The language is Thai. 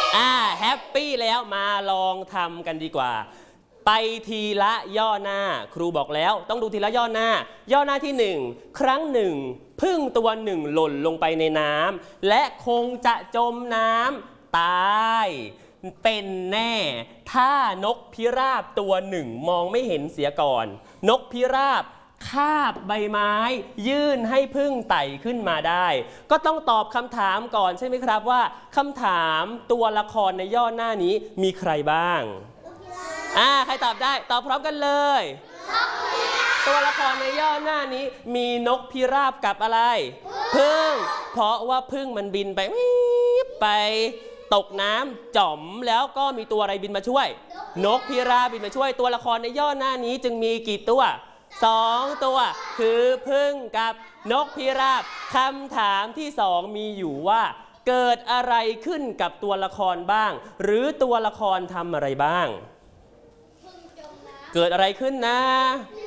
แฮปปี้แล้วมาลองทำกันดีกว่าไปทีละย่อหน้าครูบอกแล้วต้องดูทีละย่อหน้าที่1ครั้งหนึ่งผึ้งตัวหนึ่งหล่นลงไปในน้ำและคงจะจมน้ำตายเป็นแน่ถ้านกพิราบตัวหนึ่งมองไม่เห็นเสียก่อนนกพิราบคาบใบไม้ยื่นให้ผึ้งไต่ขึ้นมาได้ก็ต้องตอบคำถามก่อนใช่ไหมครับว่าคำถามตัวละครในย่อหน้านี้มีใครบ้างใครตอบได้ตอบพร้อมกันเลยตัวละครในย่อหน้านี้มีนกพิราบกับอะไรผึ้งเพราะว่าผึ้งมันบินไปตกน้ำจ่อมแล้วก็มีตัวอะไรบินมาช่วยนกพิราบบินมาช่วยตัวละครในย่อหน้านี้จึงมีกี่ตัว2ตัวคือผึ้งกับนกพิราบคำถามที่2มีอยู่ว่าเกิดอะไรขึ้นกับตัวละครบ้างหรือตัวละครทำอะไรบ้างเกิดอะไรขึ้นนะ